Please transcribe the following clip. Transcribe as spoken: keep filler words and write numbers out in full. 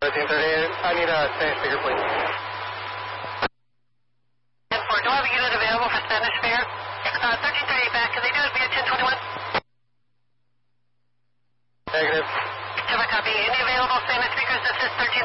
thirteen thirty-eight, I need a Spanish speaker, please. ten four, do I have a unit available for Spanish fare? Uh, thirteen thirty-eight back, can they do it via ten twenty-one? Negative. Have a copy. Any available Spanish speakers? This is thirteen